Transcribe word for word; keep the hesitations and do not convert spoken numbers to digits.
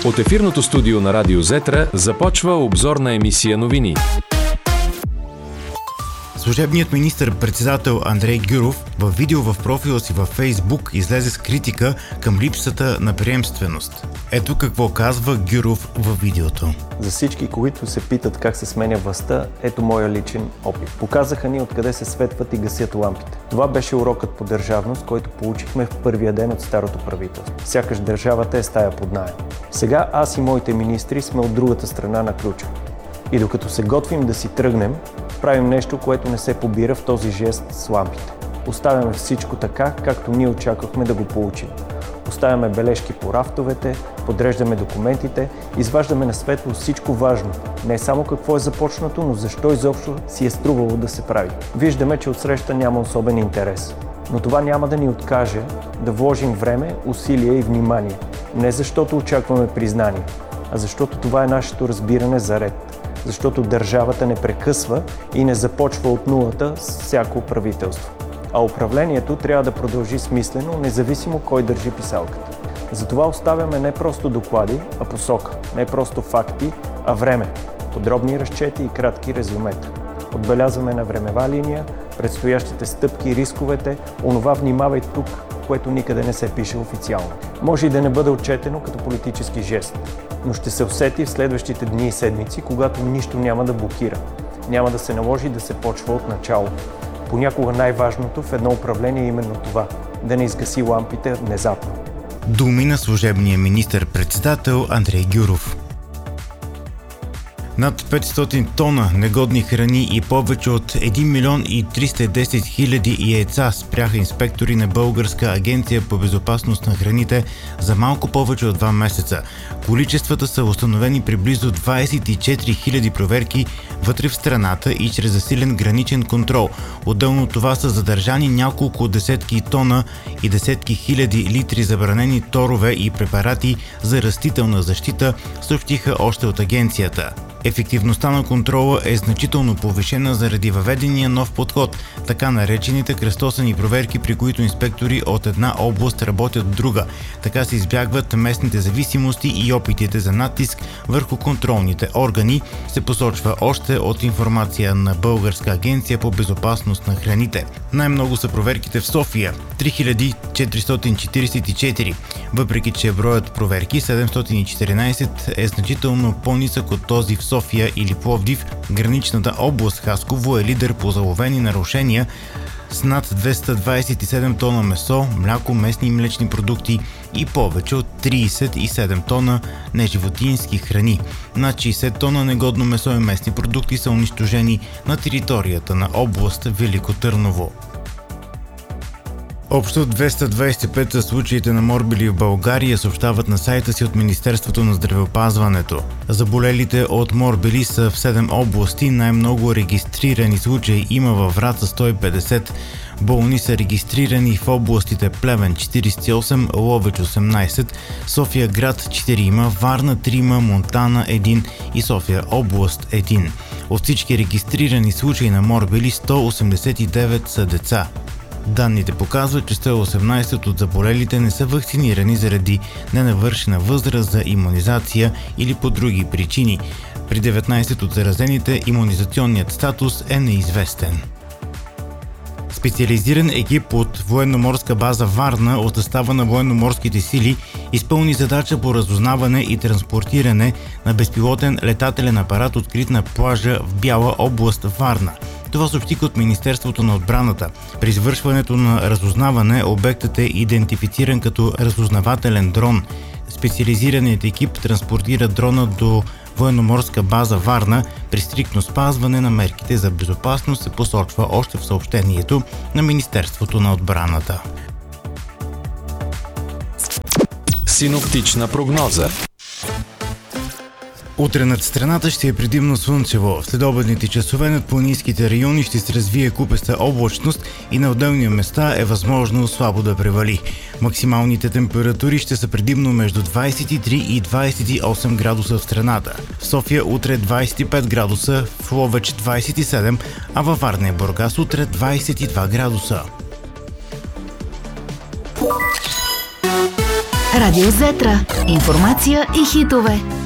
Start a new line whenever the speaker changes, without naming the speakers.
От ефирното студио на Радио Зетра започва обзорна емисия новини.
Служебният министър-председател Андрей Гюров във видео в профила си във Фейсбук излезе с критика към липсата на приемственост. Ето какво казва Гюров във видеото.
За всички, които се питат как се сменя властта, ето моя личен опит. Показаха ни откъде се светват и гасят лампите. Това беше урокът по държавност, който получихме в първия ден от старото правителство. Сякаш държавата е стая под наем. Сега аз и моите министри сме от другата страна на ключа. И докато се готвим да си тръгнем, правим нещо, което не се побира в този жест с лампите. Оставяме всичко така, както ние очаквахме да го получим. Оставяме бележки по рафтовете, подреждаме документите, изваждаме на светло всичко важно. Не само какво е започнато, но защо изобщо си е струвало да се прави. Виждаме, че отсреща няма особен интерес. Но това няма да ни откаже да вложим време, усилия и внимание. Не защото очакваме признание, а защото това е нашето разбиране за ред. Защото държавата не прекъсва и не започва от нулата с всяко правителство. А управлението трябва да продължи смислено, независимо кой държи писалката. Затова оставяме не просто доклади, а посока. Не просто факти, а време. Подробни разчети и кратки резюмета. Отбелязваме на времева линия предстоящите стъпки, рисковете, онова внимавай тук, което никъде не се пише официално. Може и да не бъде отчетено като политически жест, но ще се усети в следващите дни и седмици, когато нищо няма да блокира. Няма да се наложи да се почва от начало. Понякога най-важното в едно управление е именно това – да не изгаси лампите внезапно.
Думи на служебния министър-председател Андрей Гюров. Над петстотин тона негодни храни и повече от един милион и триста и десет хиляди яйца спряха инспектори на Българска агенция по безопасност на храните за малко повече от два месеца. Количествата са установени при близо двадесет и четири хиляди проверки вътре в страната и чрез засилен граничен контрол. Отделно от това са задържани няколко десетки тона и десетки хиляди литри забранени торове и препарати за растителна защита, съобщиха още от агенцията. Ефективността на контрола е значително повишена заради въведения нов подход, така наречените кръстосани проверки, при които инспектори от една област работят в друга. Така се избягват местните зависимости и опитите за натиск върху контролните органи, се посочва още от информация на Българска агенция по безопасност на храните. Най-много са проверките в София – три хиляди четиристотин четиридесет и четири, въпреки че броят проверки седемстотин и четиринадесет е значително по-нисък от този в София или Пловдив. Граничната област Хасково е лидер по заловени нарушения с над двеста двадесет и седем тона месо, мляко, месни и млечни продукти и повече от тридесет и седем тона неживотински храни. Над шейсет тона негодно месо и месни продукти са унищожени на територията на област Велико Търново. Общо двеста двадесет и пет са случаите на морбили в България, съобщават на сайта си от Министерството на здравеопазването. Заболелите от морбили са в седем области, най-много регистрирани случаи има във Враца сто и петдесет, болни са регистрирани в областите Плевен четиридесет и осем, Ловеч осемнадесет, София град четири, Варна три, Монтана един и София област един. От всички регистрирани случаи на морбили сто осемдесет и девет са деца. Данните показват, че сто и осемнадесет от заболелите не са вакцинирани заради ненавършена възраст за имунизация или по други причини. При деветнадесет от заразените имунизационният статус е неизвестен. Специализиран екип от военноморска база Варна от състава на военноморските сили изпълни задача по разузнаване и транспортиране на безпилотен летателен апарат, открит на плажа в Бяла област Варна. Това съобщиха от Министерството на отбраната. При извършването на разузнаване обектът е идентифициран като разузнавателен дрон. Специализираният екип транспортира дрона до военноморска база Варна при стриктно спазване на мерките за безопасност, се посочва още в съобщението на Министерството на отбраната.
Синоптична прогноза.
Утре над страната ще е предимно слънчево. В следобедните часове над планинските райони ще се развие купеста облачност и на отделни места е възможно слабо да превали. Максималните температури ще са предимно между двадесет и три и двадесет и осем градуса в страната. В София утре двадесет и пет градуса, в Ловеч двадесет и седем, а във Варна и Бургас утре двадесет и два градуса.
Радио Зетра. Информация и хитове.